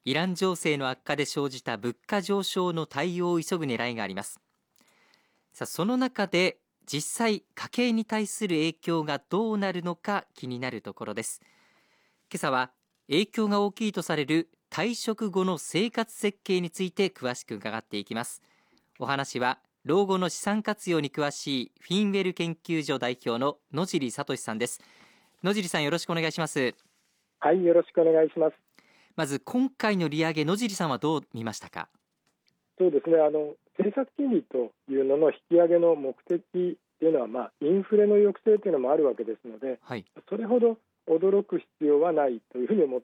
イラン情勢の悪化で生じた物価上昇の対応を急ぐ狙いがあります。さあ、その中で実際家計に対する影響がどうなるのか気になるところです。今朝は影響が大きいとされる退職後の生活設計について詳しく伺っていきます。お話は老後の資産活用に詳しいフィンウェル研究所代表の野尻聡さんです。野尻さん、よろしくお願いします。 はい、よろしくお願いします。 まず今回の利上げ、野尻さんはどう見ましたか？ そうですね、政策金利というのの引き上げの目的というのは、インフレの抑制というのもあるわけですので、 はい。 それほど驚く必要はないというふうに思っ